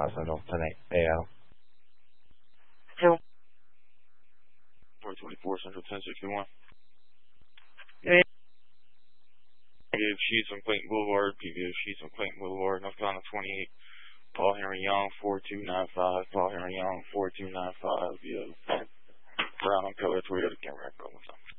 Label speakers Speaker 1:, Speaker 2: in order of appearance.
Speaker 1: Central, 10 a.m.
Speaker 2: 424 Central, 1061.
Speaker 1: Yeah.
Speaker 2: PBO Sheets on Clayton Boulevard, PBO Sheets on Clayton Boulevard, North Carolina 28. Paul Henry Young, 4295. Paul Henry Young, 4295. Brown on color Toyota Camry.